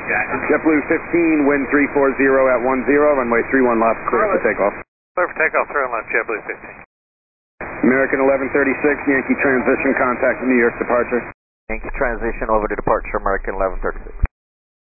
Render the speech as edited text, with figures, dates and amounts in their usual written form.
JetBlue 15, wind 340 at 10, runway 31 left, clear for takeoff. Clear for takeoff, 3 left, JetBlue 15. American 1136, Yankee transition, contact New York departure. Yankee transition over to departure, American 1136.